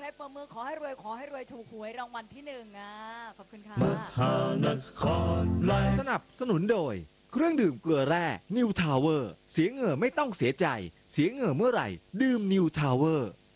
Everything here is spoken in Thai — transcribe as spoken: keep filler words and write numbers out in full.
ให้ประมือขอให้รวยขอให้รวยถูกหวยรางวัลที่หนึ่งอ่ะขอบคุณค่ะมหานครไลฟ์สนับสนุนโดยเครื่องดื่มเกลือแร่นิวทาวเวอร์เสียเหงื่อไม่ต้องเสียใจเสียเหงื่อเมื่อไหร่ดื่มนิวทาวเวอร์